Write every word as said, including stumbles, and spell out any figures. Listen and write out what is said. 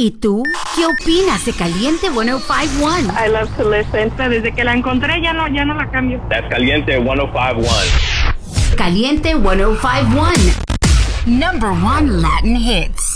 ¿Y tú? ¿Qué opinas de Caliente ciento cinco punto uno? I love to listen. Desde que la encontré ya no, ya no la cambio. That's Caliente ciento cinco punto uno. Caliente ciento cinco punto uno. Number one Latin hits.